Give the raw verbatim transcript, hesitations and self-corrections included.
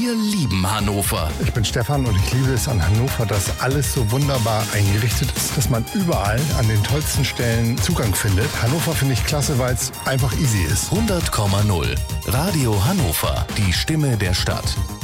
Wir lieben Hannover. Ich bin Stefan und ich liebe es an Hannover, dass alles so wunderbar eingerichtet ist, dass man überall an den tollsten Stellen Zugang findet. Hannover finde ich klasse, weil es einfach easy ist. hundert Komma null. Radio Hannover. Die Stimme der Stadt.